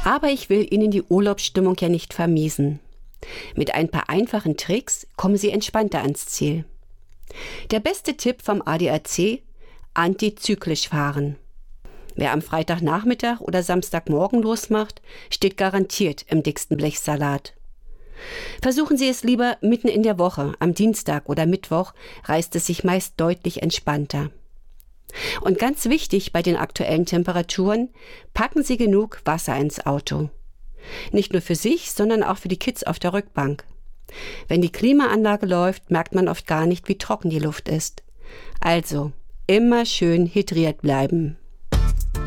Aber ich will Ihnen die Urlaubsstimmung ja nicht vermiesen. Mit ein paar einfachen Tricks kommen Sie entspannter ans Ziel. Der beste Tipp vom ADAC: antizyklisch fahren. Wer am Freitagnachmittag oder Samstagmorgen losmacht, steht garantiert im dicksten Blechsalat. Versuchen Sie es lieber mitten in der Woche, am Dienstag oder Mittwoch reist es sich meist deutlich entspannter. Und ganz wichtig bei den aktuellen Temperaturen, packen Sie genug Wasser ins Auto. Nicht nur für sich, sondern auch für die Kids auf der Rückbank. Wenn die Klimaanlage läuft, merkt man oft gar nicht, wie trocken die Luft ist. Also, immer schön hydriert bleiben.